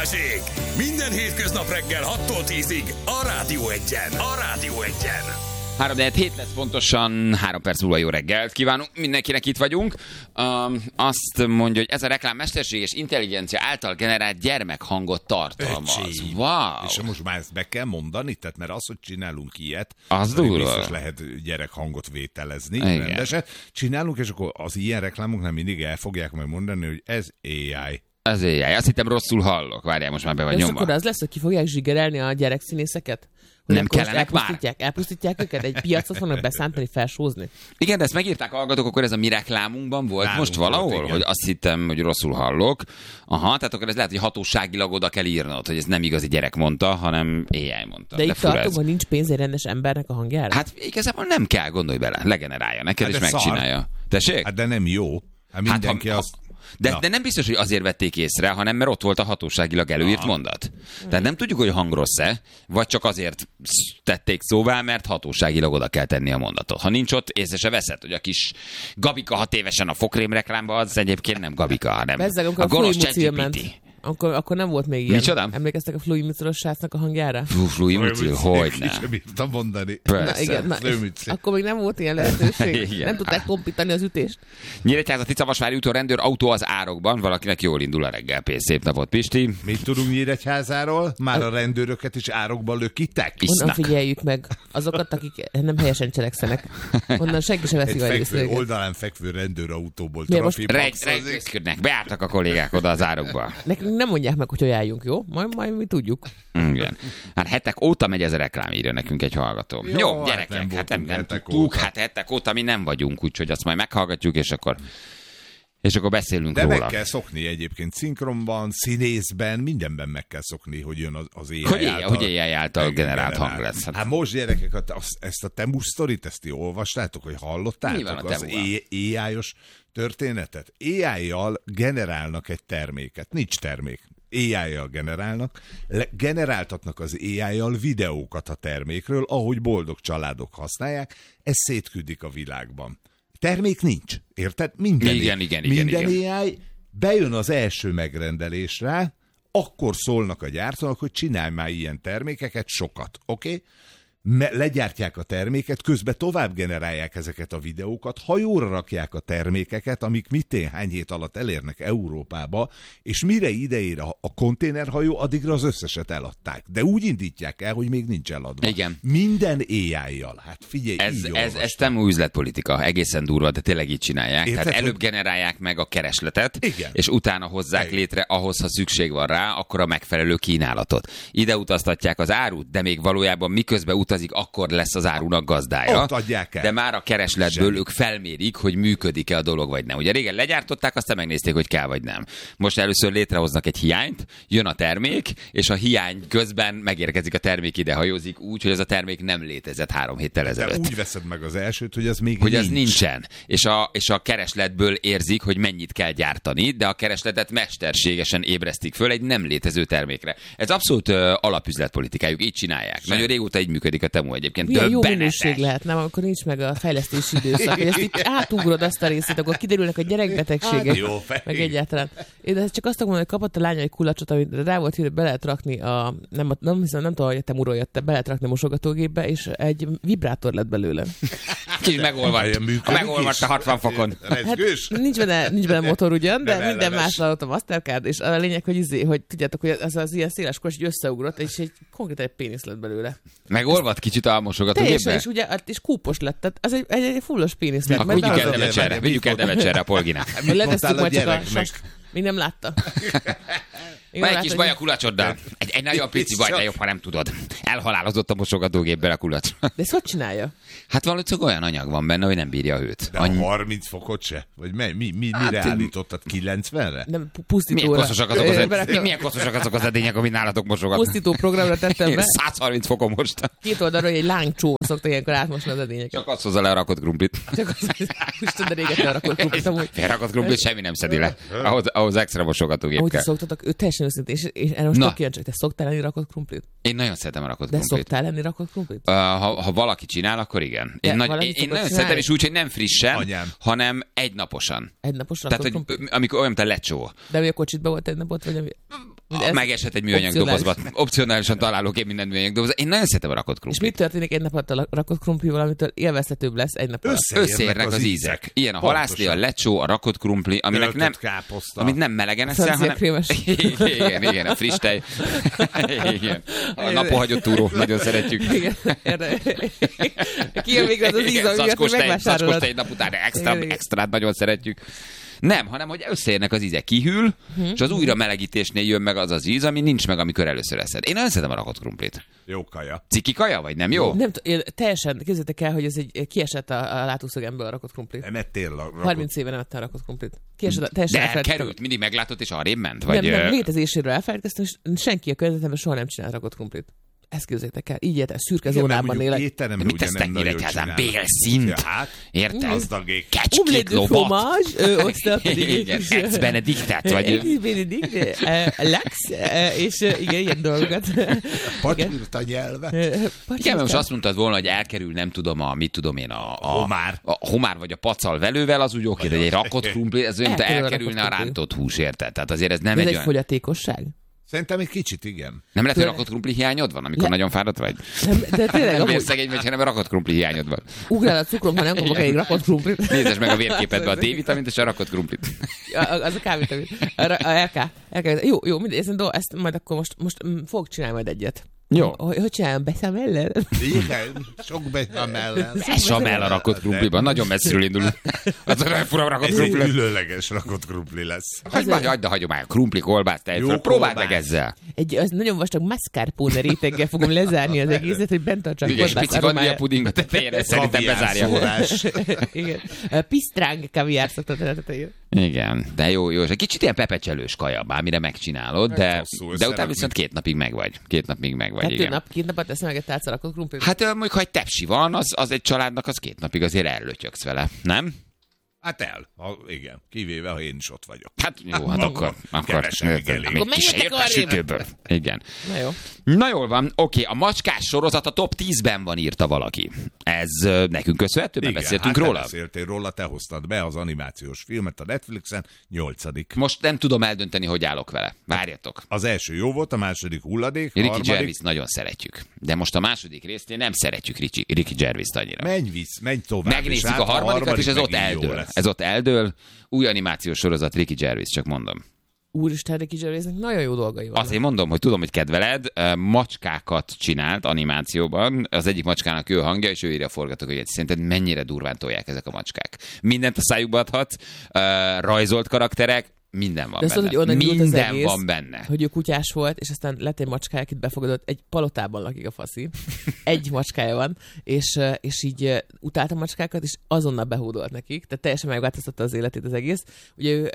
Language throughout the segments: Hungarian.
Balázsék! Minden hétköznap reggel 6-tól 10-ig a Rádió Egyen. A Rádió Egyen. 3-4 lesz pontosan, 3 perc múlva jó reggelt kívánunk, mindenkinek itt vagyunk. Azt mondja, hogy ez a reklám mesterséges intelligencia által generált gyermekhangot tartalmaz. Wow. És most már ezt be kell mondani, tehát mert az, hogy csinálunk ilyet, az durva. Biztos lehet gyerekhangot vételezni, rendeset. Csinálunk, és akkor az ilyen reklámok nem mindig el fogják majd mondani, hogy ez AI. Ez AI. Azt hittem rosszul hallok. Várjál, most már be vagy nyomva. Akkor az lesz, hogy ki fogják zsigerelni a gyerekszínészeket? Nem kellenek már? Elpusztítják őket? Egy piacot fognak beszántani, felsózni? Igen, de ezt megírták a hallgatók, akkor ez a mi reklámunkban volt nálunk most valahol, volt, hogy azt hittem, hogy rosszul hallok. Aha, tehát akkor ez lehet, hogy hatóságilag oda kell írnod, hogy ez nem igazi gyerek mondta, hanem AI mondta. De itt tartunk, hogy nincs pénz egy rendes embernek a hangjára? Hát igazából nem kell, gondolj bele, legenerálja neked, és megcsinálja. Tessék? Hát de nem jó. Hát mindenki azt... De nem biztos, hogy azért vették észre, hanem mert ott volt a hatóságilag előírt mondat. Tehát nem tudjuk, hogy hang rossz-e, vagy csak azért tették szóvá, mert hatóságilag oda kell tenni a mondatot. Ha nincs ott, észre se veszed, hogy a kis Gabika 6 évesen a fokrém reklámba, az egyébként nem Gabika, hanem a gonosz ChatGPT. Akkor nem volt még ilyen. Micsoda? Emlékeztek a Fluimucilos srácnak a hangjára? Fluimucil, hogyne. Sem bírtam mondani. Na, igen, akkor még nem volt ilyen lehetőség. Nem tudták kompítani az ütést. Nyíregyháza Ticavasvári úton rendőr autó az árokban. Valakinek jól indul a reggel. Szép napot, Pisti. Mit tudunk Nyíregyházáról? Már a rendőröket is árokban lökítek? Onnan figyeljük meg azokat, akik nem helyesen cselekszenek. Onnan senki sem veszik a részt. Oldalán fekvő rendőrautóból trafipaxozik. Beálltak a kollégák oda az árokba. Nem mondják meg, hogy ajánljunk, jó? Majd mi tudjuk. Igen. Hát hetek óta megy ez a reklám, írja nekünk egy hallgató. Jó, gyerekek, hát nem tudtuk, hát hetek óta mi nem vagyunk, úgyhogy azt majd meghallgatjuk, és akkor beszélünk róla. De meg kell szokni egyébként szinkronban, színészben, mindenben meg kell szokni, hogy jön az AI által. Hogy AI által generált hang lesz. Hát most gyerekek, ezt a Temu sztorit, ezt ti olvastátok, hogy hallottátok? Az AI-os történetet? AI-jal generálnak egy terméket. Nincs termék. AI-jal generáltatnak az AI-jal videókat a termékről, ahogy boldog családok használják, ezt szétküldik a világban. Termék nincs, érted? Minden AI bejön az első megrendelésre, akkor szólnak a gyártónak, hogy csinálj már ilyen termékeket, sokat, oké? Legyártják a terméket, közben tovább generálják ezeket a videókat, hajóra rakják a termékeket, amik hány hét alatt elérnek Európába, és mire ideér a konténerhajó, addigra az összeset eladták. De úgy indítják el, hogy még nincs eladva. Igen. Minden AI-jal. Hát figyelj, ez nem üzletpolitika, egészen durva, de tényleg így csinálják. Érted, tehát előbb generálják meg a keresletet, igen, és utána hozzák létre ahhoz, ha szükség van rá, akkor a megfelelő kínálatot. Ide utaztatják az árut, de még valójában miközben utazik, akkor lesz az árunak gazdája. Ott adják el. De már a keresletből ők felmérik, hogy működik-e a dolog, vagy nem. Ugye régen legyártották, aztán megnézték, hogy kell, vagy nem. Most először létrehoznak egy hiányt, jön a termék, és a hiány közben megérkezik a termék, ide hajózik úgy, hogy ez a termék nem létezett 3 héttel ezelőtt. De úgy veszed meg az elsőt, hogy az még hogy nincs. Az nincsen. És a keresletből érzik, hogy mennyit kell gyártani, de a keresletet mesterségesen ébresztik föl egy nem létező termékre. Ez abszolút alapüzletpolitikájuk, így csinálják. Nagyon régóta így működik a Temu egyébként. Milyen jó minőség lehet, nem? Akkor nincs meg a fejlesztési időszak. És ezt itt átugrod azt a részét, akkor kiderülnek a gyerekbetegségek. Jó, meg egyáltalán. Én ezt csak azt akarom, hogy kapott a lánya egy kulacsot, amit rá volt, hogy be lehet rakni nem tudom, hogy a Temuról jött, be lehet rakni a mosogatógépbe, és egy vibrátor lett belőle. Kicsit megolvadt a 60 fokon. Hát, nincs benne motor ugyan, de minden más alatt a Mastercard, és a lényeg, hogy tudjátok, hogy az ilyen széles kos így összeugrott, és konkrétan egy pénisz lett belőle. Megolvadt kicsit a mosogatógépbe? Teljesen, és ugye, és kúpos lett, tehát az egy fullos pénisz lett. Akkor vigyük el Devecserre a Polginát. Letesztük majd csak a sast. Még nem látta. Van egy kis baj a kulacsoddal. Egy nagyon pici baj, de jobb, ha nem tudod. Elhalálozott a mosogatógépben a kulacs. De ezt hogy csinálja? Hát valószínűleg olyan anyag van benne, hogy nem bírja a hőt. De 30 fokot se? Vagy mire állítottad? 90-re? Nem, pusztítóra. Milyen koszosak azok az edények, amit nálatok mosogatnak? Pusztító programra tettem be. 130 fokon most. Két oldalról egy lángcsó szokta ilyenkor átmosni az edényeket. Csak azt hozza le a rakott krumplit. Csak azt Isten, de régen lerakott krumplit amúgy. Felrakott krumplit semmi nem szedi le. Ahhoz extra mosogatógép kell. Ahogy szoktatok, teljesen őszintén, és erre most tök kíváncsi, te szoktál lenni rakott krumplit? Én nagyon szeretem a rakott krumplit. De szoktál lenni rakott krumplit? Ha valaki csinál, akkor igen. Én nagyon szeretem, és úgy, hogy nem frissen, hanem egynaposan. Egynaposan tehát, hogy amikor olyan, mint a lecsó. De mi a kocsitban volt egy napot, vagy ami... Megeshet egy műanyag dobozba. Opcionálisan találok én minden műanyag dobozba. Én nagyon szeretem a rakott krumplit. És mit történik egy nap alatt a rakott krumplival, amitől élvezhetőbb lesz egy nap alatt? Összeérnek az ízek. Ilyen a halászlé, a lecsó, a rakott krumpli, aminek nem, amit nem melegen eszel, hanem... Igen, a friss tej. Igen. A napohagyott túró, nagyon szeretjük. Igen. Ki a végre az íz, amiért megvásárolod. Szacskos tej nap után extrát nagyon szeretjük. Nem, hanem hogy összeérnek az ízek, kihűl, és az újra melegítésnél jön meg az az íz, ami nincs meg, amikor először eszed. Én nagyon szeretem a rakott krumplit. Jó kaja. Ciki kaja, vagy nem jó? Nem teljesen, képzeljétek el, hogy ez kiesett a látószögemből a rakott krumplit. Nem ettél 30 éve nem ettem a rakott krumplit. De elkerült, mindig meglátott, és arrébb ment? Vagy... Nem, létezéséről elfelejtkeztem, és senki a környezetemben soha nem csinált rakott krumplit. Ezt képzeljétek el, így érte, szürke zónában élek. De mit tesztek Nyíregyházán? Bélszint? Érted? Gazdagék. Kecskét lovat. Osztal pedig. Igen, ex-benediktet, vagy... Ex-benedikt, lax, és igen, ilyen dolgokat. Patyúrt a nyelve. Igen, most azt mondtad volna, hogy elkerül, nem tudom, a homár. A homár vagy a pacal velővel, az úgy oké, de egy rakott krumpli, ez olyan, elkerülne a rántott hús, érted? Tehát azért ez nem egy olyan... fogyatékosság? Szerintem egy kicsit, igen. Nem lehet, hogy rakott krumpli hiányod van, amikor nagyon fáradt vagy? De tényleg nem szegény vagy, hanem rakott krumpli hiányod van. Ugrál a cukrom, ha nem kapok egy rakott krumplit. Nézd meg a vérképedbe a D-vitamint és a rakott krumplit. Az a K-vitamin. A LK. Jó, mindegy, ezt majd akkor most fogok csinálni majd egyet. Jó. Hogy csinálom, becsamellel? Igen, sok becsamellel. Becsamell a rakott krumpliban, nagyon messziről indul. Az a fura rakott krumpli. Ez ülőleges rakott krumpli lesz. Hagyd a hagyomány, krumpli, kolbász, tejföl, próbáld meg ezzel. Az nagyon vastag mascarpone réteggel fogom lezárni az egészet, hogy bent tartsa a kolbász aromája. Igen, pici vanilja puding a tetejére, szerintem bezárja. Igen. Pisztráng kaviár szoktat a tetejére. Igen, de jó. És egy kicsit ilyen pepecselős kaja, bármire megcsinálod, de utána viszont 2 napig megvagy. 2 napig megvagy, igen. 2 napot teszem meg egy tálca rakott krumplit? Hát mondjuk, ha egy tepsi van, az egy családnak, az 2 napig azért ellötyöksz vele, nem? Hát igen, kivéve, ha én is ott vagyok. Hát jó, hát akkor menjetek arrébb. Igen. Na jó. Na jól van, oké, a macskás sorozat a top 10-ben van, írta valaki. Ez nekünk köszönhető, mert beszéltünk róla. Te beszéltél róla, te hoztad be az animációs filmet a Netflixen, 8. Most nem tudom eldönteni, hogy állok vele. Várjatok. Az első jó volt, a második hulladék, Ricky Gervais nagyon szeretjük. De most a második résznél nem szeretjük Ricky Gervais-t annyira. Menj tovább. Megnézzük a harmadikat, és ez ott eldől. Ez ott eldől. Új animációs sorozat, Ricky Gervais, csak mondom. Úristen, Ricky Gervaisnek nagyon jó dolgai vannak. Azért mondom, hogy tudom, hogy kedveled, macskákat csinált animációban, az egyik macskának ő hangja, és ő írja a forgatókönyvet. Szerinted mennyire durván tolják ezek a macskák? Mindent a szájukba adhat, rajzolt karakterek, minden van benne. Tudod, hogy minden egész, van benne. Hogy ő kutyás volt, és aztán lett egy macskája, akit befogadott, egy palotában lakik a faszi. Egy macskája van, és így utálta a macskákat, és azonnal behódolt nekik, tehát teljesen megváltoztatta az életét az egész. Ugye ő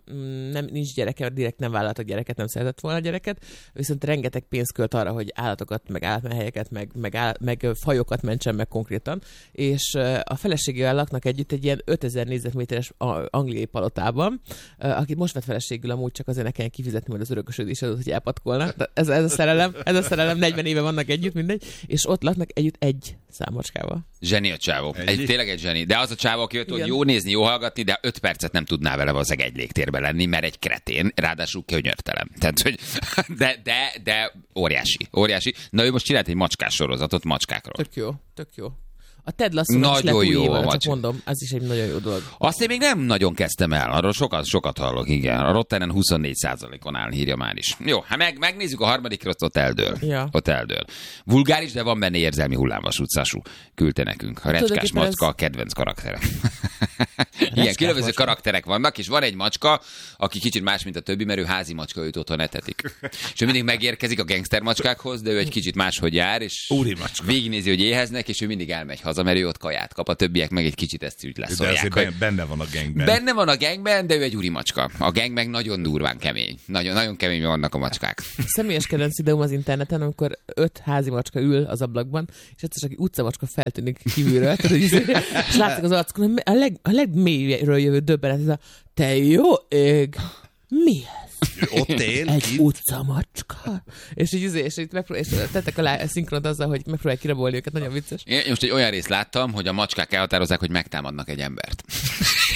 nincs gyereke, direkt nem vállaltak gyereket, nem szeretett volna gyereket, viszont rengeteg pénzt költ arra, hogy állatokat, meg állatmenhelyeket, meg fajokat mentsen meg konkrétan, és a feleségével laknak együtt egy ilyen 5000 négyzetméteres angliai palotában, akit most vett feleségül, amúgy csak azért ne kelljen kifizetni majd az örökösödés adót, hogy elpatkolna. Ez a szerelem, 40 éve vannak együtt, mindegy, és ott laknak együtt egy számocskával. Zseni a csávó. Tényleg egy zseni. De az a csávó, aki jött, hogy jó nézni, jó hallgatni, de 5 percet nem tudná vele valószínűleg egy légtérben lenni, mert egy kretén, ráadásul könyörtelen. Tehát, hogy de óriási. Na ő most csinált egy macskás sorozatot macskákról. Tök jó. A Ted Lasso-nak is lett új évad, csak mondom, ez is egy nagyon jó dolog. Azt én még nem nagyon kezdtem el, arról sokat hallok, igen. A Rottenen 24%-on áll, írja már is. Jó, hát megnézzük a harmadikra, ott eldől. Ja. Ott eldől. Vulgáris, de van benne érzelmi hullámvasútszású. Küldte nekünk. A recskás macska a kedvenc karaktere. Igen, különböző karakterek vannak, és van egy macska, aki kicsit más, mint a többi, mert ő házi macska, őt otthon etetik. És ő mindig megérkezik a gangster macskákhoz, de ő egy kicsit máshogy jár, és végignézi, hogy éheznek, és ő mindig elmegy haza, mert ő ott kaját kap, a többiek meg egy kicsit ezt úgy leszolják. De azért benne van a gangben. Benne van a gangben, de ő egy úri macska. A gang meg nagyon durván kemény. Nagyon kemény vannak a macskák. Személyes kedvenc videóm az interneten, amikor 5 házi macska ül az ablakban, és egyszer csak utcamacska feltűnik kívülről, és látszik az arcukon, a legmélyről jövő döbbenet, ez a te jó ég, mi ez? Ott él, egy utcamacska. És így tettek alá szinkront azzal, hogy megpróbálják kirabolni őket, nagyon vicces. Én most egy olyan részt láttam, hogy a macskák elhatározzák, hogy megtámadnak egy embert.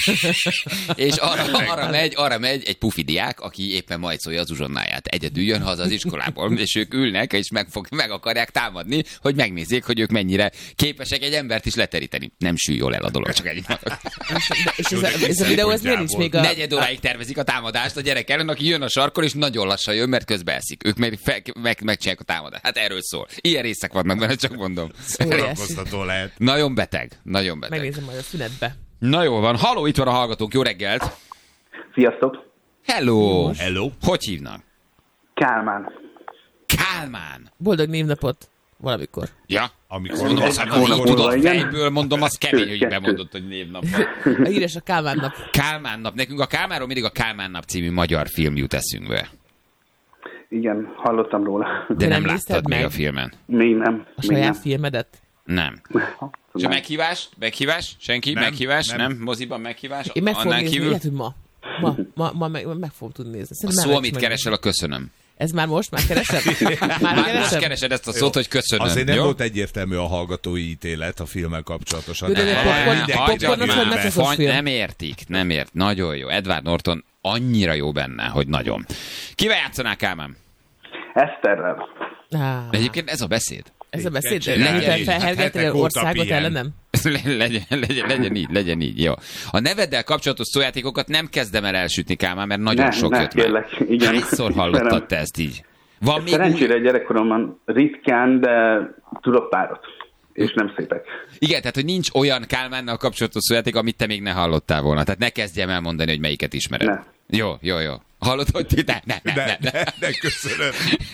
És arra megy egy pufi diák, aki éppen majszolja az uzsonnáját. Egyedül jön haza az iskolából, és ők ülnek, és meg akarják támadni, hogy megnézzék, hogy ők mennyire képesek egy embert is leteríteni. Nem sül jól el a dolog, csak egy. És ez a videó, ez miért nincs még a... Negyed óráig tervezik a támadást a gyerek ellen, aki jön a sarkon, és nagyon lassan jön, mert közben eszik. Ők megcsinálják a támadást. Hát erről szól. Ilyen részek vannak benne, csak mondom. Szórakoztató lehet. Nagyon beteg. Nagyon beteg. Megnézem majd a szünetbe. Na jól van. Halló, itt van a hallgatónk. Jó reggelt. Sziasztok! Hello. Hello. Hogy hívnak? Kálmán. Kálmán. Boldog névnapot valamikor. Ja. Amikor Mondom, azt tudod fejből, mondom, az kemény, hogy bemondott, hogy névnap van. A híres a Kálmán nap. Kálmán nap. Nekünk a Kálmánról mindig a Kálmán nap című magyar film jut eszünkbe. Igen, hallottam róla. De nem nem nézted láttad még meg? a filmen? Még nem. A saját filmedet? Nem. És a meghívás? Meghívás? Senki? Nem, meghívás? nem. Nem? Moziban meghívás? Én meg fogom Annál nézni, kívül? lehet, hogy ma meg fogom tudni nézni. A Szerintem szó, nem amit meg- keresel, a köszönöm. Ez már most? Már keresem? Már Most keresem? keresed ezt a szót, hogy köszönöm. Azért nem jó? volt egyértelmű a hallgatói ítélet a filmmel kapcsolatosan. Tudod, hogy popcornos vagy mecoszos film? Nem értik, nem ért. Nagyon jó. Edward Norton annyira jó benne, hogy nagyon. Kivel játszanál, Kálmán? Eszterrel. Egyébként ez a beszéd. Ez a beszéd, Csinálj miután így. felhergeltél Hetek óta országot pihen. ellenem? legyen így, jó. A neveddel kapcsolatos szójátékokat nem kezdem el elsütni, Kálmán, mert nagyon sok jött már. kérlek, igen. Hányszor hallottad te ezt így? Van még Szerencsére gyerekkoromban ritkán, de tudok párat. És nem szépek. Igen, tehát hogy nincs olyan Kálmánnal kapcsolatos szójáték, amit te még ne hallottál volna. Tehát ne kezdjem el mondani, hogy melyiket ismered. Ne. Jó. Hallod, hogy De köszönöm.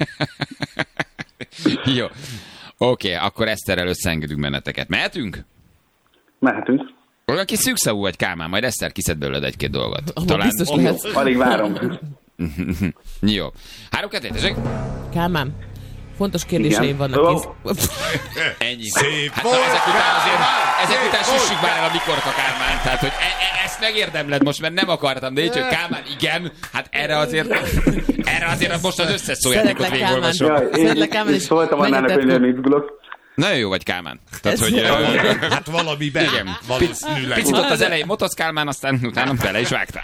Jó. Oké, akkor Eszterrel összeengedünk benneteket. Mehetünk? Mehetünk. Olyan kis szűkszavú vagy, Kálmán, majd Eszter kiszed belőled egy-két dolgot. Abban biztos lehetsz. Alig várom. Jó. 3-2, tessék? Kálmán, fontos kérdéseim Igen. vannak. Ennyi. Szép Hát volt. ezek után süssük már el a mikorka, Kálmán. Tehát, hogy ezt megérdemled most, mert nem akartam, de így, hogy Kálmán, igen, hát erre azért most az összes szójátékot Szeretlek, végigolvasom. Jaj, Szeretlek, Kálmán, én és szóltam annának, hogy meghitettem. nem izgulok. Nagyon jó vagy, Kálmán. Tehát, Ez hogy... Hát valamiben. Igen. Valószínűleg. Picit ott az elején motosz, Kálmán, aztán utána bele is vágtál.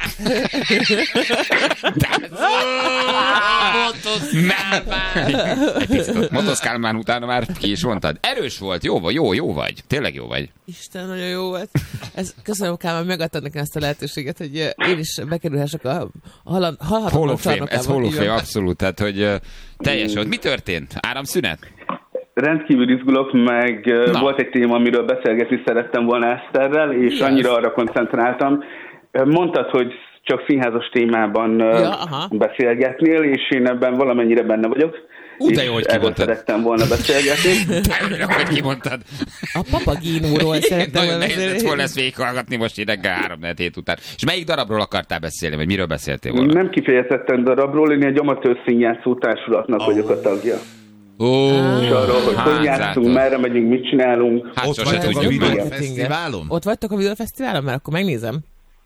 Egy picit ott motosz, Kálmán, utána már ki is mondtad. Erős volt, jó vagy. Tényleg jó vagy. Isten, nagyon jó volt. Köszönöm, Kálmán, megadtad nekem ezt a lehetőséget, hogy én is bekerülhessek a halhatatlanok Hall of Fame, csarnokába. ez Hall of Így Fame, van. abszolút. Tehát, hogy teljes volt. Mi történt? Áramszünet? Rendkívül izgulok, meg Na. volt egy téma, amiről beszélgetni szerettem volna Eszterrel, és Mi az? annyira arra koncentráltam. Mondtad, hogy csak színházas témában aha. beszélgetnél, és én ebben valamennyire benne vagyok. De és jó, hogy erről kimondtad. szerettem volna beszélgetni. Hogy kimondtad? A Papagínóról szerettem Nagyon volna nehéz lett beszélni. volna ezt végighallgatni most így reggel 3-4 után. És melyik darabról akartál beszélni, vagy miről beszéltél volna? Nem kifejezetten darabról, én egy amatőr színjátszó társulatnak vagyok a tagja. Ó, És arról, hogy játszunk, merre megyünk, mit csinálunk. Hát Ott sose vagytok a tudjuk meg. videófesztiválon? Ott vagytok a videófesztiválon? Mert akkor megnézem.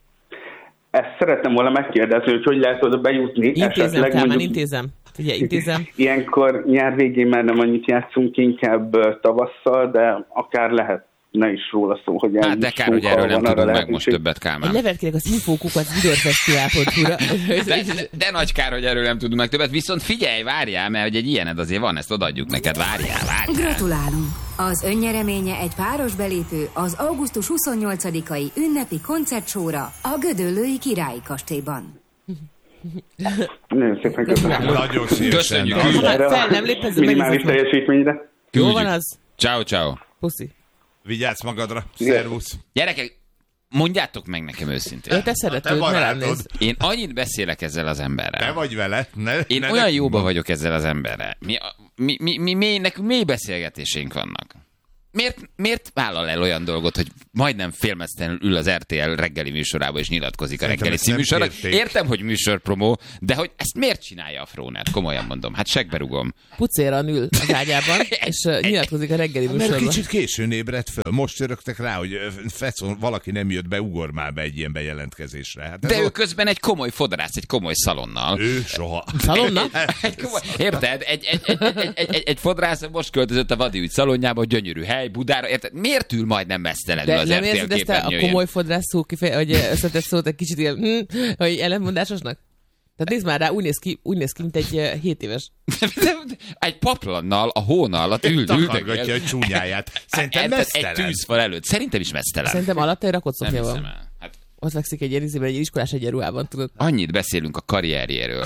Ezt szerettem volna megkérdezni, hogy lehet oda bejutni. Intézem, Kálmán, mondjuk intézem. Figyelj, intézem. Ilyenkor nyár végén már nem annyit játszunk, inkább tavasszal, de akár lehetne is róla szó, hogy Hát de kár, hogy erről nem tudunk meg most többet, Egy Kálmán. levelet kérek az infókukat videófesztivál.hu-ra. De nagy kár, hogy erről nem tudunk meg többet. Viszont figyelj, várjál, mert hogy egy ilyened azért van, ezt odaadjuk neked. Várjál. Gratulálunk! Az önnyereménye egy páros belépő az augusztus 28-ai ünnepi koncertsóra a Gödöllői Királyi Kastélyban. Nagyon szépen köszönöm. Nagyon szívesen. Köszönjük. Na, Küldj. Erre Fel a nem lépesz, minimális megnézem. teljesítményre. Jó van az? Ciao. Puszi. Vigyázz magadra. Szervusz. Gyerekek, mondjátok meg nekem őszintén. Te szeretőd, Te ne rám barátod. nézz. Én annyit beszélek ezzel az emberrel. Te vagy vele. Én olyan jóba vagyok ezzel az emberrel. Nekünk mély beszélgetéséink vannak. Miért vállal el olyan dolgot, hogy majdnem félmeztelenül ül az RTL reggeli műsorába és nyilatkozik Szerintem a reggeli ezt nem címűsornak? kérték. Értem, hogy műsorpromó, de hogy ezt miért csinálja a Fróner? Komolyan mondom. Hát segberugom. Pucéran ül az ágyában, és nyilatkozik a reggeli Mert műsorban. kicsit későn ébredt föl. Most törögtek rá, hogy fecon, valaki nem jött be, ugor már be egy ilyen bejelentkezésre. Hát ez De ő ott- közben egy komoly fodrász, egy komoly szalonnal. Ő soha. Szalonna? Egy komoly, érted? Egy fodrász most költözött a Vadi ügy szalonjába, gyönyörű hely, Budára, érted? Miért ül majdnem mesztelenül de az nem RTL érzed ezt a képernyőjén? komoly fodrász szó hogy összetett szót egy kicsit ilyen, hogy ellentmondásosnak? Tehát nézd már rá, úgy néz ki, mint egy 7 éves. Egy paplannal, a hóna alatt Takargatja a csúnyáját. Szerintem mesztelen. Egy tűzfal előtt. Szerintem is mesztelen. Szerintem alatt egy rakott Nem szoknya hiszem van. el. Hát Ott fekszik egy ilyen egy iskolás egyenruhában, tudod. annyit beszélünk a karrierjéről.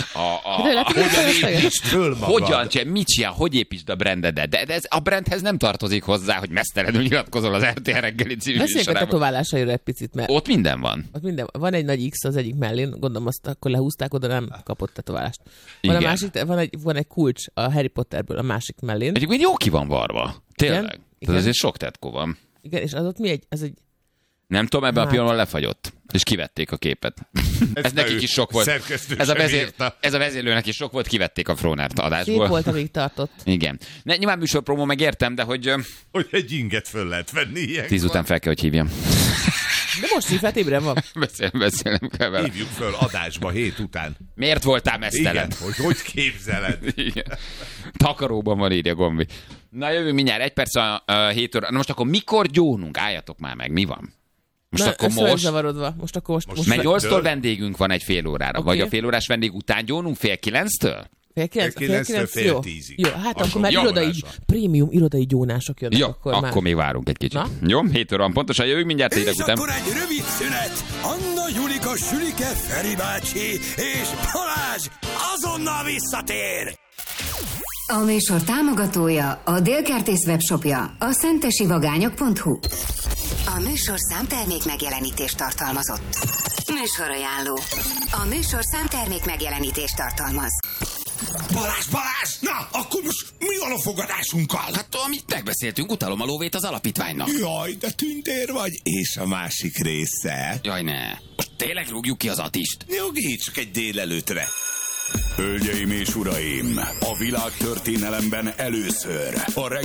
Hogyan, mit csinál, hogy építsd a brandedet. De ez a brandhez nem tartozik hozzá, hogy mesztelenül nyilatkozol az RTL reggeli című beszéljünk a tetoválásairól egy picit, mert ott minden van. ott minden, van egy nagy X az egyik mellén, gondolom azt akkor lehúzták, oda nem kapott tetoválást. Van, a Igen. másik, van egy kulcs a Harry Potterből a másik mellén. Egyébként jó ki van varva. Tényleg. Igen? Tehát azért sok tetkó van. Igen, és az ott mi ez egy Nem tudom, ebben a Hát. pillanatban lefagyott. És kivették a képet. Ez nekik is sok volt. Szerkesztő Ez a vezérlőnek is sok volt, kivették a Frónárt adásból. szép volt, amíg tartott. Igen. Nyilván műsorpromó megértem, de hogy Hogy egy inget föl lehet venni ilyen. 10 után fel kell, hogy hívjam. De most így ébren van. Beszélnem kell vele. Hívjuk föl adásba 7 után. Miért voltál mesztelen? Igen, hogy képzeled? Igen. Takaróban van, írja Gombi. Na jövünk mindjárt, 1 perc a 7 óra. Na most akkor mikor gyónunk? Álljatok már meg, mi van? Most Na, akkor össze vagy most... zavarodva. Most Mert 8-tól dől. vendégünk van egy fél órára. Oké. Vagy a fél órás vendég után gyónunk 8:30-től? Fél 9-től fél jó. 10-ig. Jó, hát Alsó akkor már gyónása. prémium irodai gyónások jönnek. Jó, akkor akkor még várunk egy kicsit. Na? Jó, 7 óra van pontosan, jövünk mindjárt És ideg után. akkor egy rövid szünet. Anna, Julika, Sülike, Feri bácsi és Balázs azonnal visszatér. A műsor támogatója a Délkertész webshopja, a szentesivagányok.hu. A műsor számtermék megjelenítést tartalmazott. Műsorajánló. A műsor számtermék megjelenítést tartalmaz. Balázs, na, akkor most mi van a fogadásunkkal? Hát, amit megbeszéltünk, utalom a lóvét az alapítványnak. Jaj, de tündér vagy, és a másik része. Jaj, ne. Most tényleg rúgjuk ki az Atist? Nyugi, csak egy délelőtre. Hölgyeim és uraim, a világ történelemben először a reggeli